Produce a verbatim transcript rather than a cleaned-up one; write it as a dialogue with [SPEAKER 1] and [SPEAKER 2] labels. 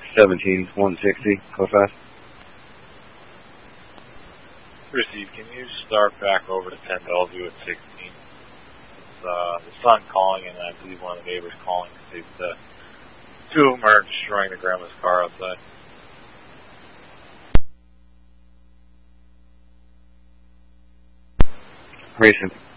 [SPEAKER 1] seventeen one sixty, code fast.
[SPEAKER 2] Receive, can you start back over to ten Bellevue at sixteen? It's uh, the son calling, and I believe one of the neighbors calling to see if the two of them are destroying the grandma's car outside.
[SPEAKER 1] Recent.